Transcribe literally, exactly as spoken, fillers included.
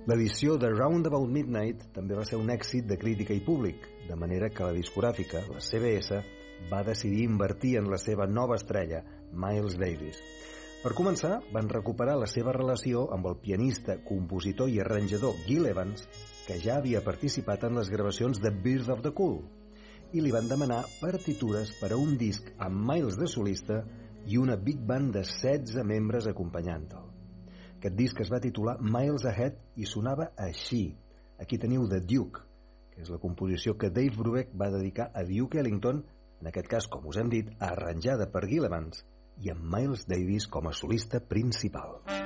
L'edició de Roundabout Midnight també va ser un èxit de crítica i públic, de manera que la discogràfica, la C B S, va decidir invertir en la seva nova estrella, Miles Davis. Per començar, van recuperar la seva relació amb el pianista, compositor i arranjador Gil Evans, que ja havia participat en les gravacions de Birth of the Cool, i li van demanar partitures per a un disc amb Miles de solista i una big band de setze membres acompanyant-lo. Aquest disc es va titular Miles Ahead i sonava així. Aquí teniu The Duke, que és la composició que Dave Brubeck va dedicar a Duke Ellington, en aquest cas, com us hem dit, arranjada per Gil Evans i amb Miles Davis com a solista principal.